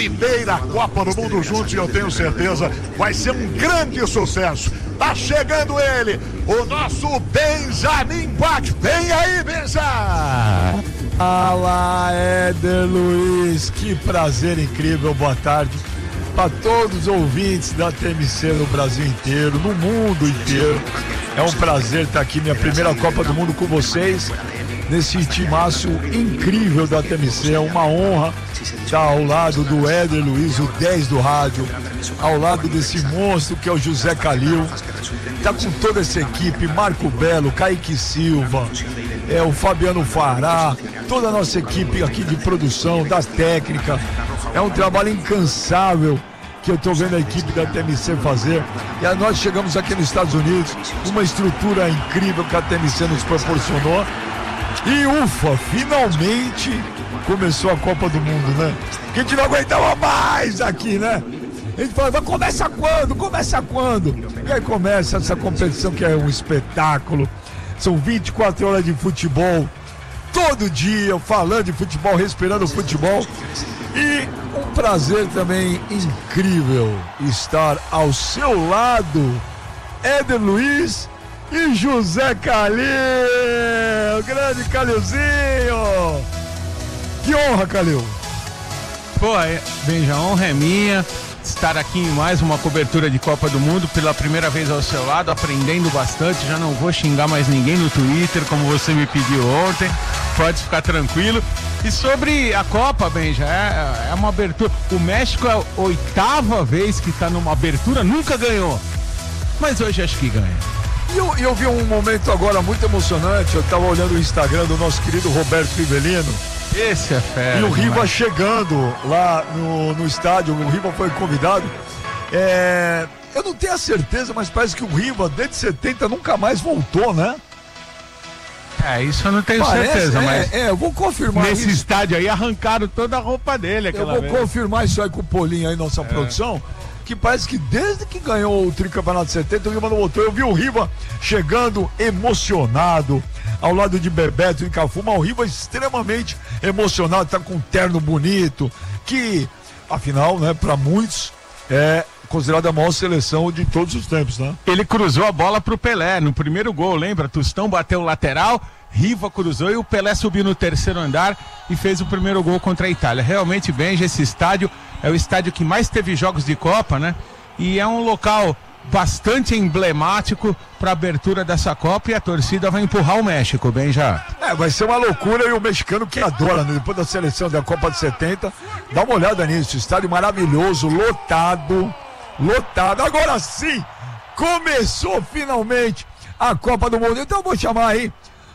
primeira Copa do Mundo juntos e eu tenho certeza vai ser um grande sucesso. Tá chegando ele, o nosso Benjamin Bach. Vem aí, Benja! Fala, Éder Luiz, que prazer incrível, boa tarde para todos os ouvintes da TMC no Brasil inteiro, no mundo inteiro. É um prazer estar aqui, minha primeira Copa do Mundo com vocês, nesse timaço incrível da TMC. É uma honra estar ao lado do Éder Luiz, o 10 do rádio, ao lado desse monstro que é o José Calil. Tá com toda essa equipe, Marco Belo, Kaique Silva, o Fabiano Fará, toda a nossa equipe aqui de produção, da técnica. É um trabalho incansável que eu tô vendo a equipe da TMC fazer. E nós chegamos aqui nos Estados Unidos, uma estrutura incrível que a TMC nos proporcionou. E ufa, finalmente começou a Copa do Mundo, né? Que a gente não aguentava mais aqui, né? A gente fala, mas começa quando? Começa quando? E aí começa essa competição que é um espetáculo. São 24 horas de futebol, todo dia falando de futebol, respirando futebol. E um prazer também incrível estar ao seu lado, Éder Luiz e José Calil, grande Calilzinho. Que honra, Calil. Pô, Benja, a honra é minha estar aqui em mais uma cobertura de Copa do Mundo, pela primeira vez ao seu lado, aprendendo bastante. Já não vou xingar mais ninguém no Twitter, como você me pediu ontem, pode ficar tranquilo. E sobre a Copa, Benja, é uma abertura. O México é a 8ª vez que está numa abertura, nunca ganhou, mas hoje acho que ganha. E eu vi um momento agora muito emocionante. Eu estava olhando o Instagram do nosso querido Roberto Rivelino. Esse é fera. E o Riva chegando lá no estádio, o Riva foi convidado. Eu não tenho a certeza, mas parece que o Riva, desde 70, nunca mais voltou, né? Isso eu não tenho certeza, mas... eu vou confirmar nesse isso. estádio aí arrancaram toda a roupa dele Eu vou confirmar isso aí com o Paulinho aí, nossa produção, que parece que desde que ganhou o tricampeonato de 70, o Riva não voltou. Eu vi o Riva chegando emocionado, ao lado de Bebeto e Cafu, mas o Riva extremamente emocionado, tá com um terno bonito, que, afinal, né, para muitos, é considerada a maior seleção de todos os tempos, né? Ele cruzou a bola pro Pelé no primeiro gol, lembra? Tostão bateu o lateral, Riva cruzou e o Pelé subiu no terceiro andar e fez o primeiro gol contra a Itália. Realmente, Benja, esse estádio é o estádio que mais teve jogos de Copa, né? E é um local bastante emblemático para a abertura dessa Copa, e a torcida vai empurrar o México, Benja. Vai ser uma loucura, e o mexicano que adora, né? Depois da seleção da Copa de 70, dá uma olhada nisso, estádio maravilhoso, lotado. Agora sim, começou finalmente a Copa do Mundo. Então eu vou chamar aí,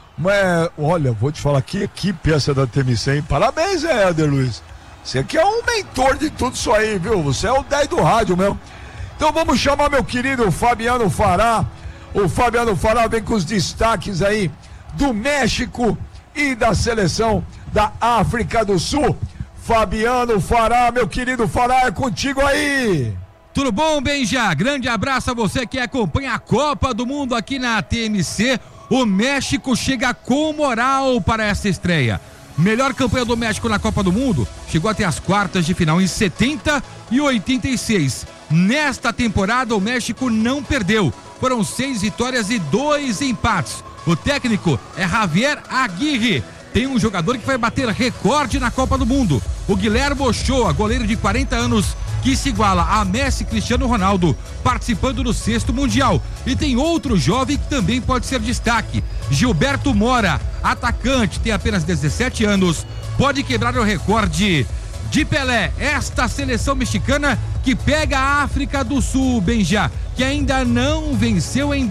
olha, vou te falar que equipe essa da TMC, hein? Parabéns, Éder Luiz. Você que é um mentor de tudo isso aí, viu? Você é o 10 do rádio mesmo. Então vamos chamar meu querido Fabiano Fará. O Fabiano Fará vem com os destaques aí do México e da seleção da África do Sul. Fabiano Fará, meu querido Fará, é contigo aí. Tudo bom, Benja? Grande abraço a você que acompanha a Copa do Mundo aqui na TMC. O México chega com moral para essa estreia. Melhor campanha do México na Copa do Mundo, chegou até as quartas de final em 70 e 86. Nesta temporada o México não perdeu, foram 6 vitórias e 2 empates. O técnico é Javier Aguirre. Tem um jogador que vai bater recorde na Copa do Mundo, o Guilherme Ochoa, goleiro de 40 anos, que se iguala a Messi e Cristiano Ronaldo, participando do 6º Mundial. E tem outro jovem que também pode ser destaque, Gilberto Mora, atacante, tem apenas 17 anos, pode quebrar o recorde de Pelé. Esta seleção mexicana que pega a África do Sul, Benja, que ainda não venceu em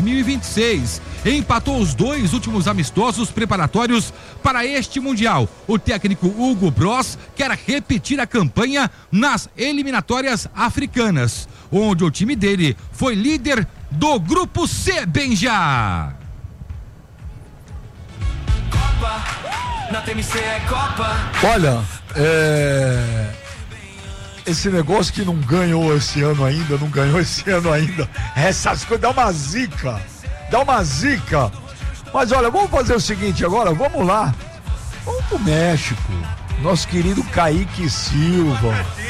2026. Empatou os 2 últimos amistosos preparatórios para este Mundial. O técnico Hugo Bross quer repetir a campanha nas eliminatórias africanas, onde o time dele foi líder do Grupo C, Benja. Copa, na TMC é Copa. Olha, esse negócio que não ganhou esse ano ainda, essas coisas, dá uma zica. Mas olha, vamos fazer o seguinte agora, vamos lá, vamos pro México, nosso querido Kaique Silva.